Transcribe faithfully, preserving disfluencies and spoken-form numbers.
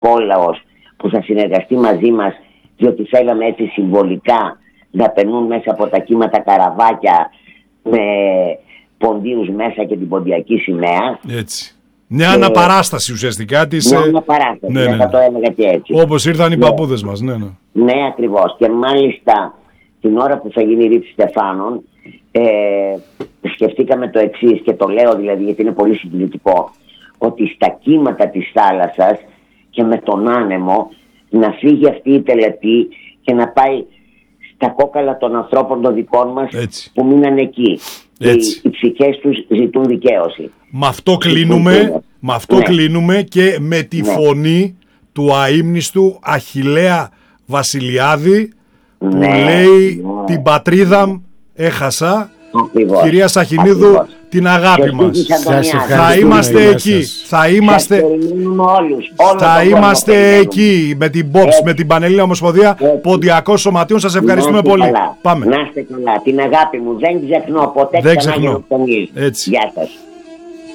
πόλαος που θα συνεργαστεί μαζί μας, διότι θέλαμε έτσι συμβολικά να περνούν μέσα από τα κύματα καραβάκια με ποντίους μέσα και την ποντιακή σημαία. Έτσι. Μια και... αναπαράσταση ουσιαστικά της... Μια αναπαράσταση, ναι, ναι, ναι. θα το έλεγα και έτσι. Όπως ήρθαν οι ναι. παππούδες μας, ναι, ναι. Ναι, ακριβώς. Και μάλιστα την ώρα που θα γίνει η ρήψη στεφάνων, ε, σκεφτήκαμε το εξής, και το λέω δηλαδή γιατί είναι πολύ συγκινητικό, ότι στα κύματα της θάλασσας και με τον άνεμο να φύγει αυτή η τελετή και να πάει στα κόκαλα των ανθρώπων των δικών μας, έτσι, που μείναν εκεί. Οι, οι ψυχές τους ζητούν δικαίωση. Με αυτό κλείνουμε, με αυτό ναι. κλείνουμε και με τη ναι. φωνή του αείμνηστου Αχιλλέα Βασιλιάδη, που ναι. λέει ναι. την πατρίδα έχασα. Ακριβώς. Κυρία Σαχινίδου, ακριβώς, την αγάπη μας. Θα είμαστε εκεί. Θα είμαστε, όλους, θα είμαστε εκεί με την Μπόψ, με την Πανελλήνια Ομοσπονδία Ποντιακών Σωματείων. Σας ευχαριστούμε πολύ. Καλά. Πάμε. Να είστε καλά. Την αγάπη μου δεν ξεχνώ ποτέ. Δεν ξεχνώ. Γεια σας.